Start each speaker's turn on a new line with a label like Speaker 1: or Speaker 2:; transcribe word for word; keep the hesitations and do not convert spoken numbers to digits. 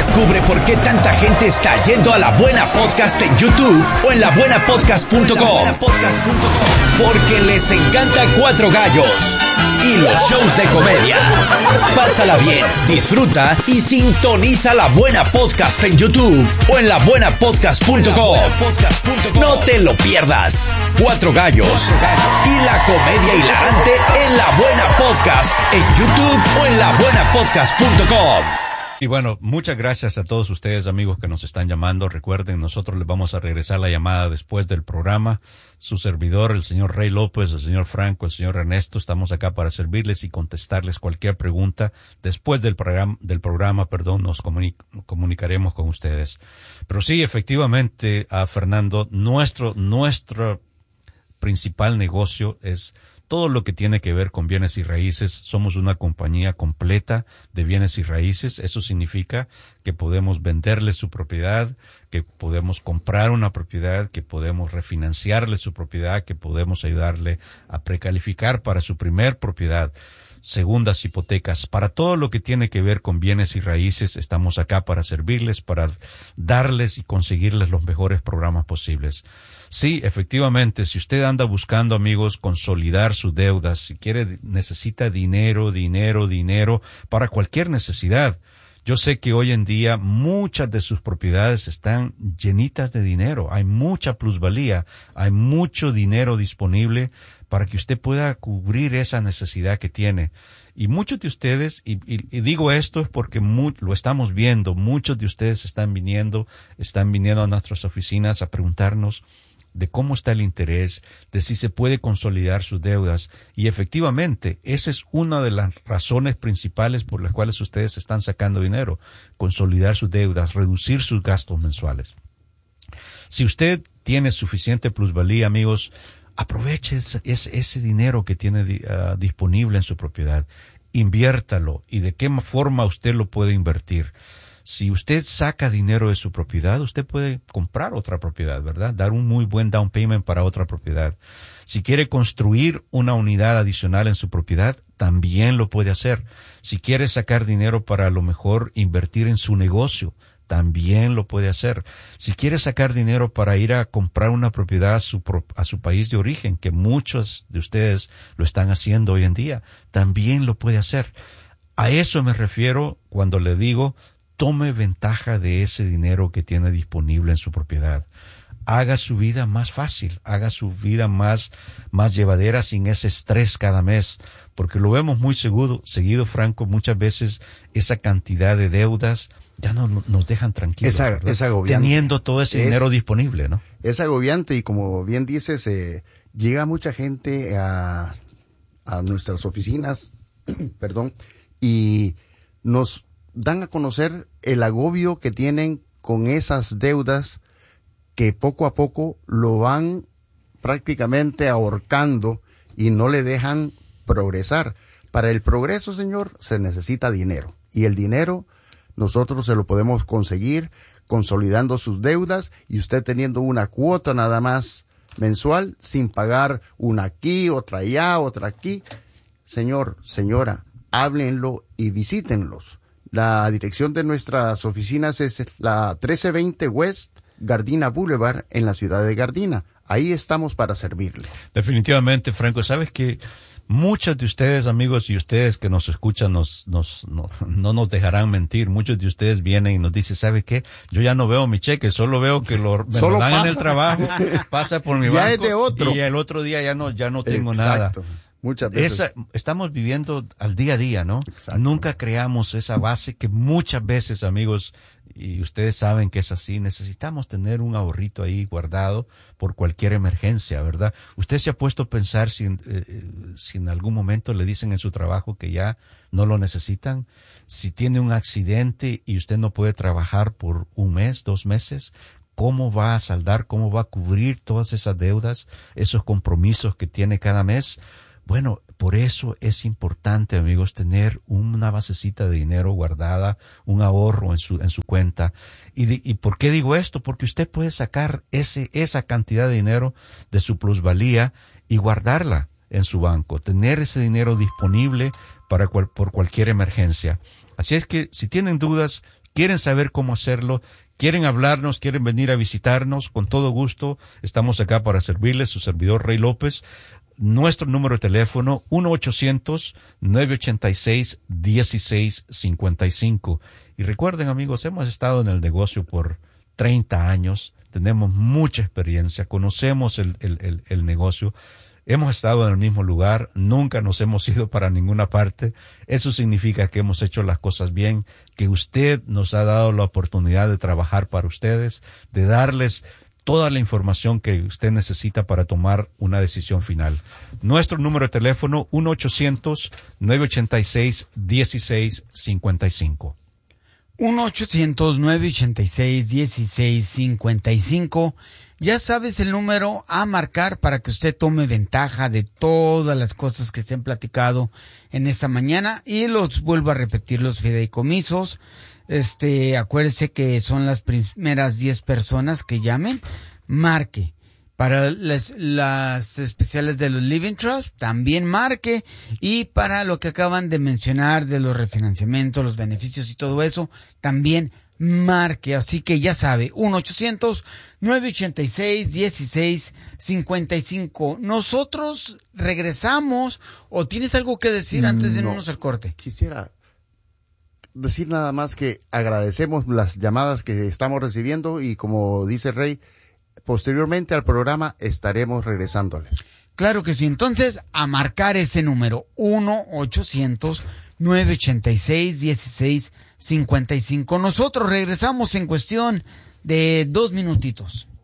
Speaker 1: Descubre por qué tanta gente está yendo a La Buena Podcast en YouTube o en la buena podcast punto com. Porque les encanta Cuatro Gallos y los shows de comedia. Pásala bien, disfruta y sintoniza La Buena Podcast en YouTube o en la buena podcast punto com. No te lo pierdas. Cuatro Gallos y la comedia hilarante en La Buena Podcast en YouTube o en la buena podcast punto com.
Speaker 2: Y bueno, muchas gracias a todos ustedes, amigos, que nos están llamando. Recuerden, nosotros les vamos a regresar la llamada después del programa. Su servidor, el señor Rey López, el señor Franco, el señor Ernesto, estamos acá para servirles y contestarles cualquier pregunta. Después del programa, del programa, perdón, nos comuni- comunicaremos con ustedes. Pero sí, efectivamente, a Fernando, nuestro, nuestro principal negocio es todo lo que tiene que ver con bienes y raíces. Somos una compañía completa de bienes y raíces. Eso significa que podemos venderle su propiedad, que podemos comprar una propiedad, que podemos refinanciarle su propiedad, que podemos ayudarle a precalificar para su primer propiedad, segundas hipotecas. Para todo lo que tiene que ver con bienes y raíces, estamos acá para servirles, para darles y conseguirles los mejores programas posibles. Sí, efectivamente, si usted anda buscando, amigos, consolidar sus deudas, si quiere, necesita dinero, dinero, dinero para cualquier necesidad. Yo sé que hoy en día muchas de sus propiedades están llenitas de dinero, hay mucha plusvalía, hay mucho dinero disponible para que usted pueda cubrir esa necesidad que tiene. Y muchos de ustedes, y, y, y digo esto es porque mu- lo estamos viendo, muchos de ustedes están viniendo, están viniendo a nuestras oficinas a preguntarnos de cómo está el interés, de si se puede consolidar sus deudas. Y efectivamente, esa es una de las razones principales por las cuales ustedes están sacando dinero, consolidar sus deudas, reducir sus gastos mensuales. Si usted tiene suficiente plusvalía, amigos, aproveche ese, ese, ese dinero que tiene uh, disponible en su propiedad, inviértalo. ¿Y de qué forma usted lo puede invertir? Si usted saca dinero de su propiedad, usted puede comprar otra propiedad, ¿verdad? Dar un muy buen down payment para otra propiedad. Si quiere construir una unidad adicional en su propiedad, también lo puede hacer. Si quiere sacar dinero para a lo mejor invertir en su negocio, también lo puede hacer. Si quiere sacar dinero para ir a comprar una propiedad a su, a su país de origen, que muchos de ustedes lo están haciendo hoy en día, también lo puede hacer. A eso me refiero cuando le digo, tome ventaja de ese dinero que tiene disponible en su propiedad. Haga su vida más fácil, haga su vida más, más llevadera sin ese estrés cada mes, porque lo vemos muy seguido, seguido, Franco, muchas veces esa cantidad de deudas ya no nos dejan tranquilos.
Speaker 3: Es, ag- es agobiante.
Speaker 2: Teniendo todo ese
Speaker 3: es,
Speaker 2: dinero disponible, ¿no?
Speaker 3: Es agobiante y como bien dices, eh, llega mucha gente a, a nuestras oficinas, perdón, y nos dan a conocer el agobio que tienen con esas deudas que poco a poco lo van prácticamente ahorcando y no le dejan progresar. Para el progreso, señor, se necesita dinero. Y el dinero nosotros se lo podemos conseguir consolidando sus deudas y usted teniendo una cuota nada más mensual sin pagar una aquí, otra allá, otra aquí. Señor, señora, háblenlo y visítenlos. La dirección de nuestras oficinas es la trece veinte West Gardina Boulevard en la ciudad de Gardina. Ahí estamos para servirle.
Speaker 2: Definitivamente, Franco. ¿Sabes que muchos de ustedes, amigos, y ustedes que nos escuchan, nos, nos, no, no nos dejarán mentir? Muchos de ustedes vienen y nos dicen, ¿sabe qué? Yo ya no veo mi cheque, solo veo que lo, me lo dan pasa. En el trabajo, pasa por mi
Speaker 3: ya
Speaker 2: banco
Speaker 3: es de otro.
Speaker 2: Y el otro día ya no, ya no tengo
Speaker 3: Exacto.
Speaker 2: nada.
Speaker 3: Muchas veces.
Speaker 2: Esa, estamos viviendo al día a día, ¿no?
Speaker 3: Exacto.
Speaker 2: Nunca creamos esa base que muchas veces, amigos, y ustedes saben que es así, necesitamos tener un ahorrito ahí guardado por cualquier emergencia, ¿verdad? Usted se ha puesto a pensar si, eh, si en algún momento le dicen en su trabajo que ya no lo necesitan, si tiene un accidente y usted no puede trabajar por un mes, dos meses, ¿cómo va a saldar, cómo va a cubrir todas esas deudas, esos compromisos que tiene cada mes? Bueno, por eso es importante, amigos, tener una basecita de dinero guardada, un ahorro en su en su cuenta. ¿Y, de, y por qué digo esto? Porque usted puede sacar ese esa cantidad de dinero de su plusvalía y guardarla en su banco, tener ese dinero disponible para cual, por cualquier emergencia. Así es que si tienen dudas, quieren saber cómo hacerlo, quieren hablarnos, quieren venir a visitarnos, con todo gusto, estamos acá para servirles, su servidor Rey López. Nuestro número de teléfono, uno ochocientos, nueve ochenta y seis, dieciséis cincuenta y cinco. Y recuerden, amigos, hemos estado en el negocio por treinta años, tenemos mucha experiencia, conocemos el, el, el, el negocio, hemos estado en el mismo lugar, nunca nos hemos ido para ninguna parte. Eso significa que hemos hecho las cosas bien, que usted nos ha dado la oportunidad de trabajar para ustedes, de darles toda la información que usted necesita para tomar una decisión final. Nuestro número de teléfono, uno ochocientos, nueve ochenta y seis, dieciséis cincuenta y cinco.
Speaker 4: uno ochocientos, nueve ochenta y seis, dieciséis cincuenta y cinco. Ya sabes el número a marcar para que usted tome ventaja de todas las cosas que se han platicado en esta mañana. Y los vuelvo a repetir, los fideicomisos. Este, acuérdese que son las primeras diez personas que llamen. Marque. Para las, las especiales de los Living Trust, también marque. Y para lo que acaban de mencionar de los refinanciamientos, los beneficios y todo eso, también marque. Así que ya sabe, uno ochocientos, nueve ochenta y seis, dieciséis cincuenta y cinco. Nosotros regresamos. ¿O tienes algo que decir antes de
Speaker 3: No,
Speaker 4: irnos al corte?
Speaker 3: Quisiera decir nada más que agradecemos las llamadas que estamos recibiendo y, como dice Rey, posteriormente al programa estaremos regresándoles.
Speaker 4: Claro que sí. Entonces, a marcar ese número, uno ochocientos, nueve ochenta y seis, dieciséis cincuenta y cinco. Nosotros regresamos en cuestión de dos minutitos.